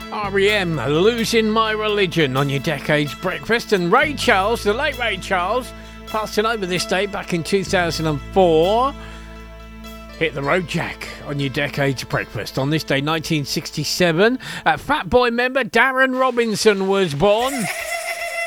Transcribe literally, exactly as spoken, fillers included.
R E M, Losing My Religion on your Decades Breakfast. And Ray Charles, the late Ray Charles, passing over this day back in two thousand four. Hit the road, Jack, on your Decades Breakfast. On this day, nineteen sixty-seven, uh, Fat Boy member Darren Robinson was born.